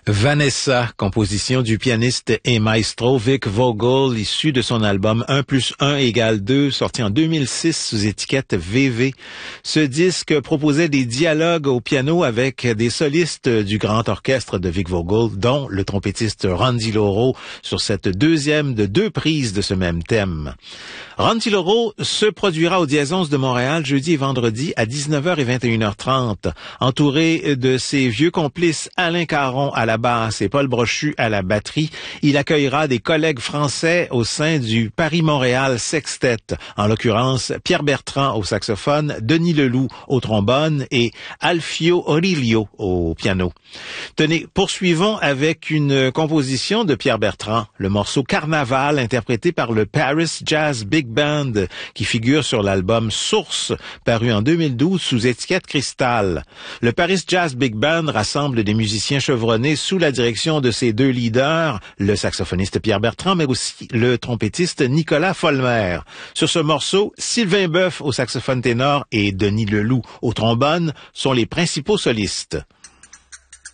Vanessa, composition du pianiste et maestro Vic Vogel, issu de son album 1+1=2, sorti en 2006 sous étiquette VV. Ce disque proposait des dialogues au piano avec des solistes du grand orchestre de Vic Vogel, dont le trompettiste Randy Loro, sur cette deuxième de 2 prises de ce même thème. Randy Loro se produira au Diésons de Montréal jeudi et vendredi à 19h et 21h30, entouré de ses vieux complices Alain Caron à la basse et Paul Brochu à la batterie. Il accueillera des collègues français au sein du Paris-Montréal Sextet, en l'occurrence Pierre Bertrand au saxophone, Denis Leloup au trombone et Alfio Orilio au piano. Tenez, poursuivons avec une composition de Pierre Bertrand, le morceau Carnaval interprété par le Paris Jazz Big Band qui figure sur l'album Source, paru en 2012 sous étiquette Cristal. Le Paris Jazz Big Band rassemble des musiciens chevronnés sous la direction de ses 2 leaders, le saxophoniste Pierre Bertrand, mais aussi le trompettiste Nicolas Folmer. Sur ce morceau, Sylvain Boeuf au saxophone ténor et Denis Leloup au trombone sont les principaux solistes.